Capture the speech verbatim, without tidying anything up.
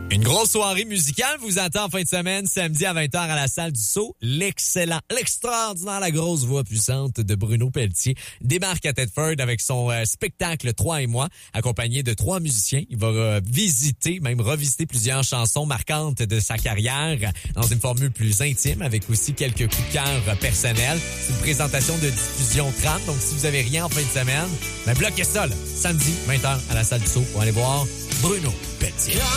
Une grosse soirée musicale vous attend en fin de semaine, samedi à vingt heures à la salle du Sceau. L'excellent, l'extraordinaire, la grosse voix puissante de Bruno Pelletier débarque à Thetford avec son euh, spectacle Trois et moi, accompagné de trois musiciens. Il va euh, visiter, même revisiter plusieurs chansons marquantes de sa carrière dans une formule plus intime, avec aussi quelques coups de cœur personnels. C'est une présentation de diffusion trente, donc si vous avez rien en fin de semaine, ben bloquez ça, là. Samedi, vingt heures à la salle du Sceau pour aller voir Bruno Pelletier.